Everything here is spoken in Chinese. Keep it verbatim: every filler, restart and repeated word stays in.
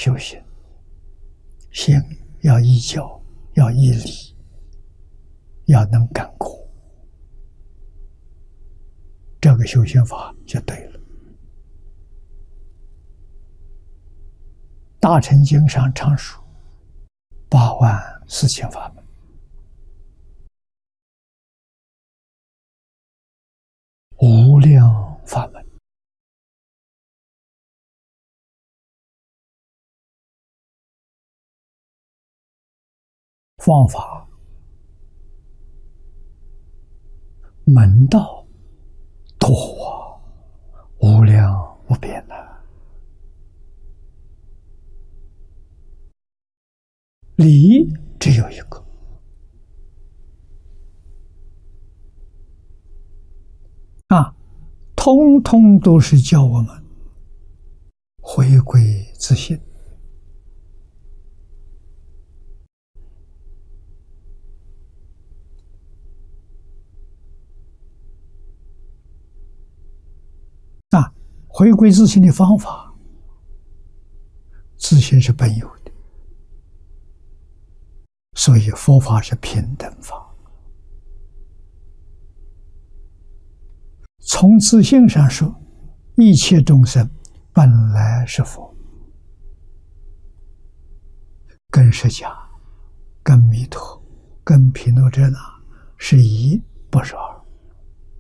修行，心要依教，要依理，要能感果，这个修行法就对了。大乘经上常说八万四千法门，无量法门，方法门道多啊，无量无边呐、啊。理只有一个，啊，通通都是教我们回归自信。啊，回归自信的方法，自信是本有的，所以佛法是平等法。从自性上说，一切众生本来是佛，跟释迦、跟弥陀、跟毗卢遮那是一，不是二。